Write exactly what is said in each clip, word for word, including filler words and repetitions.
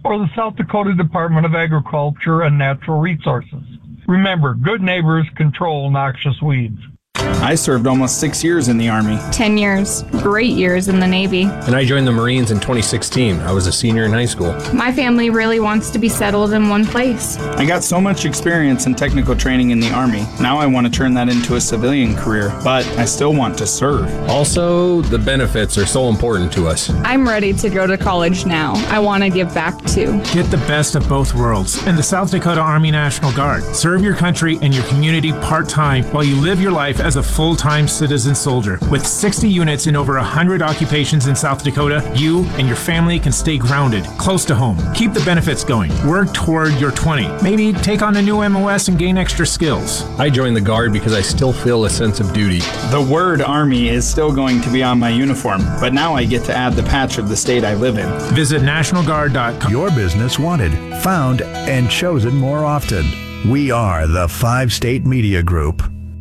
or the South Dakota Department of Agriculture and Natural Resources. Remember, good neighbors control noxious weeds. I served almost six years in the Army. Ten years. Great years in the Navy. And I joined the Marines in twenty sixteen. I was a senior in high school. My family really wants to be settled in one place. I got so much experience and technical training in the Army. Now I want to turn that into a civilian career, but I still want to serve. Also, the benefits are so important to us. I'm ready to go to college now. I want to give back too. Get the best of both worlds in the South Dakota Army National Guard. Serve your country and your community part-time while you live your life as a full-time citizen soldier. With sixty units in over one hundred occupations in South Dakota, you and your family can stay grounded, close to home. Keep the benefits going. Work toward your twenty. Maybe take on a new M O S and gain extra skills. I joined the Guard because I still feel a sense of duty. The word Army is still going to be on my uniform, but now I get to add the patch of the state I live in. Visit national guard dot com. Your business wanted, found, and chosen more often. We are the Five State Media Group.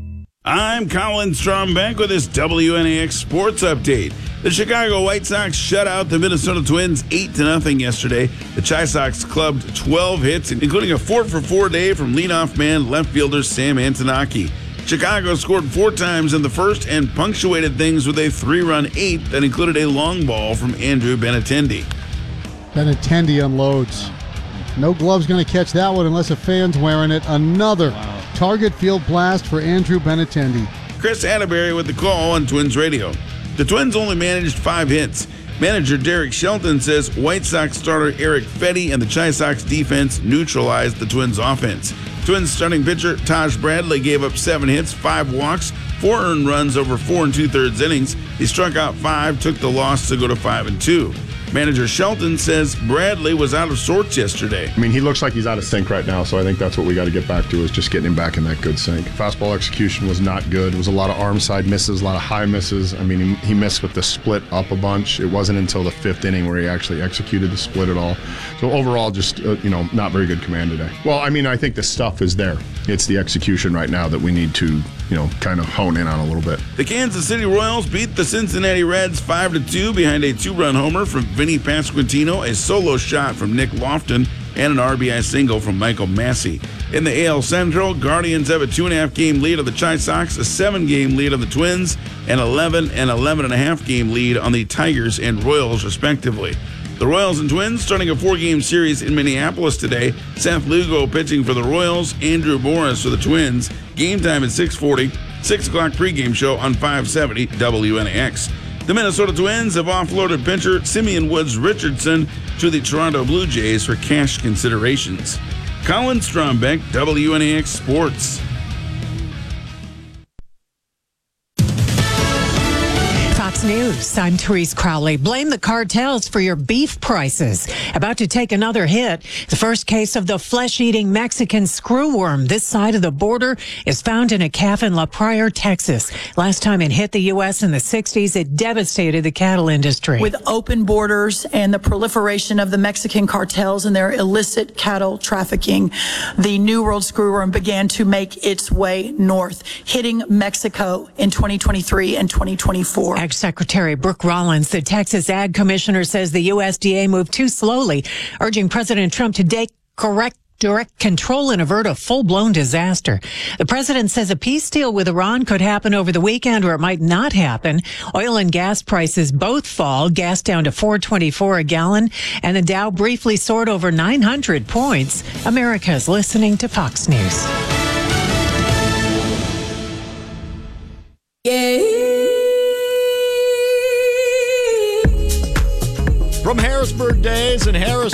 I'm Colin Strombeck with this W N A X Sports Update. The Chicago White Sox shut out the Minnesota Twins eight to nothing yesterday. The Chi Sox clubbed twelve hits, including a four for four day from leadoff man left fielder Sam Antonaki. Chicago scored four times in the first and punctuated things with a three-run eighth that included a long ball from Andrew Benintendi. Benintendi unloads. No glove's going to catch that one unless a fan's wearing it. Another wow. Target field blast for Andrew Benintendi. Chris Atterbury with the call on Twins Radio. The Twins only managed five hits. Manager Derek Shelton says White Sox starter Eric Fetty and the Chi Sox defense neutralized the Twins offense. Twins starting pitcher Taj Bradley gave up seven hits, five walks, four earned runs over four and two-thirds innings. He struck out five, took the loss to go to five and two. Manager Shelton says Bradley was out of sorts yesterday. I mean, he looks like he's out of sync right now, so I think that's what we got to get back to is just getting him back in that good sync. Fastball execution was not good. It was a lot of arm side misses, a lot of high misses. I mean, he, he missed with the split up a bunch. It wasn't until the fifth inning where he actually executed the split at all. So overall, just, uh, you know, not very good command today. Well, I mean, I think the stuff is there. It's the execution right now that we need to, you know, kind of hone in on a little bit. The Kansas City Royals beat the Cincinnati Reds five to two behind a two-run homer from Vinny Pasquantino, a solo shot from Nick Lofton, and an R B I single from Michael Massey. In the A L Central, Guardians have a two and a half game lead on the Chi Sox, a seven game lead on the Twins, and eleven and eleven and a half game lead on the Tigers and Royals, respectively. The Royals and Twins starting a four-game series in Minneapolis today. Seth Lugo pitching for the Royals, Andrew Morris for the Twins. Game time at six forty, six o'clock pregame show on five seventy W N A X. The Minnesota Twins have offloaded pitcher Simeon Woods Richardson to the Toronto Blue Jays for cash considerations. Colin Strombeck, W N A X Sports. Fox News, I'm Therese Crowley. Blame the cartels for your beef prices. About to take another hit. The first case of the flesh-eating Mexican screwworm this side of the border is found in a calf in La Pryor, Texas. Last time it hit the U S in the sixties, it devastated the cattle industry. With open borders and the proliferation of the Mexican cartels and their illicit cattle trafficking, the New World screwworm began to make its way north, hitting Mexico in twenty twenty-three and twenty twenty-four. Secretary Brooke Rollins, the Texas Ag Commissioner, says the U S D A moved too slowly, urging President Trump to take correct direct control and avert a full-blown disaster. The president says a peace deal with Iran could happen over the weekend, or it might not happen. Oil and gas prices both fall, gas down to four twenty-four a gallon, and the Dow briefly soared over nine hundred points. America's listening to Fox News. Yeah. From Harrisburg Days and Harris